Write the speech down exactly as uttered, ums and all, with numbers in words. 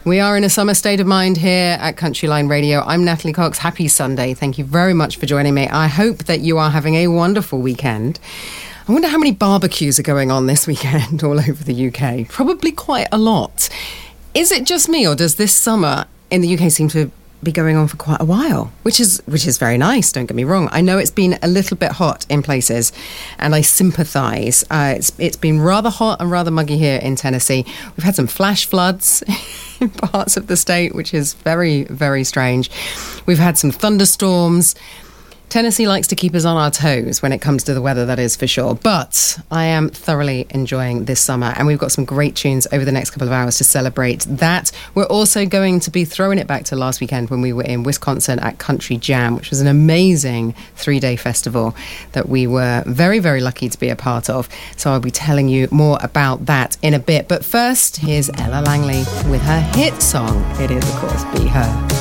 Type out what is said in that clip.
We are in a summer state of mind here at Country Line Radio. I'm Natalie Cox. Happy Sunday. Thank you very much for joining me. I hope that you are having a wonderful weekend. I wonder how many barbecues are going on this weekend all over the U K. Probably quite a lot. Is it just me, or does this summer in the U K seem to be going on for quite a while, which is which is very nice, don't get me wrong. I know it's been a little bit hot in places, and I sympathise. Uh, it's it's been rather hot and rather muggy here in Tennessee. We've had some flash floods in parts of the state, which is very, very strange. We've had some thunderstorms. Tennessee likes to keep us on our toes when it comes to the weather, that is for sure. But I am thoroughly enjoying this summer, and we've got some great tunes over the next couple of hours to celebrate that. We're also going to be throwing it back to last weekend when we were in Wisconsin at Country Jam, which was an amazing three-day festival that we were very, very lucky to be a part of. So I'll be telling you more about that in a bit. But first, here's Ella Langley with her hit song. It is, of course, Be Her.